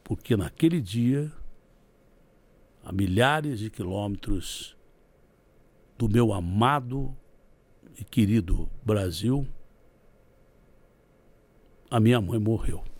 porque naquele dia, a milhares de quilômetros do meu amado e querido Brasil, a minha mãe morreu.